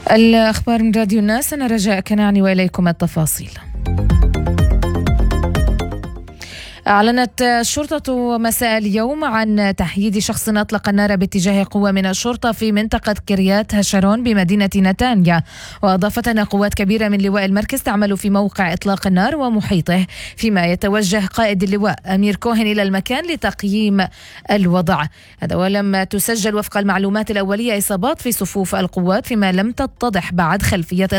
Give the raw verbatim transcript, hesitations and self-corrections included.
الأخبار من راديو الناس، أنا رجاء كنعني وإليكم التفاصيل. أعلنت الشرطة مساء اليوم عن تحييد شخص أطلق النار باتجاه قوة من الشرطة في منطقة كريات هشرون بمدينة نتانيا. وأضافت أن قوات كبيرة من لواء المركز تعمل في موقع إطلاق النار ومحيطه، فيما يتوجه قائد اللواء أمير كوهن إلى المكان لتقييم الوضع. هذا ولم تسجل وفق المعلومات الأولية إصابات في صفوف القوات، فيما لم تتضح بعد خلفية